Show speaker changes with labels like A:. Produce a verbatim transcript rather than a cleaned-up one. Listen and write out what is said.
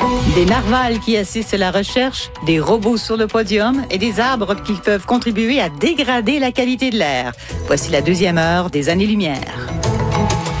A: Des narvals qui assistent à la recherche, des robots sur le podium et des arbres qui peuvent contribuer à dégrader la qualité de l'air. Voici la deuxième heure des années-lumière.